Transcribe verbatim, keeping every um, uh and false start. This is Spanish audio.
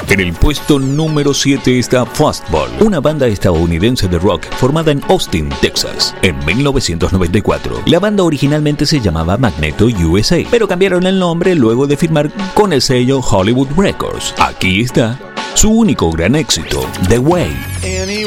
En el puesto número siete está Fastball, una banda estadounidense de rock formada en Austin, Texas, en mil novecientos noventa y cuatro. La banda originalmente se llamaba Magneto U S A, pero cambiaron el nombre luego de firmar con el sello Hollywood Records. Aquí está su único gran éxito, The Way.